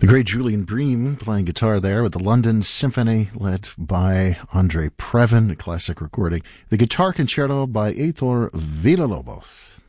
The great Julian Bream playing guitar there with the London Symphony led by Andre Previn, a classic recording. The Guitar Concerto by Heitor Villa-Lobos.